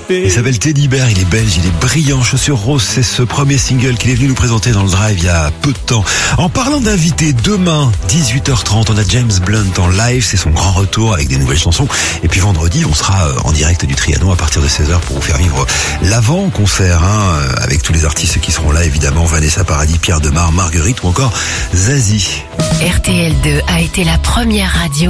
Il s'appelle Teddy Bear, il est belge, il est brillant. Chaussures roses, c'est ce premier single qu'il est venu nous présenter dans le Drive il y a peu de temps. En parlant d'invités, demain, 18h30, on a James Blunt en live. C'est son grand retour avec des nouvelles chansons. Et puis vendredi, on sera en direct du Trianon à partir de 16h pour vous faire vivre l'avant-concert, avec tous les artistes qui seront là, évidemment. Vanessa Paradis, Pierre Demar, Marguerite ou encore Zazie. RTL2 a été la première radio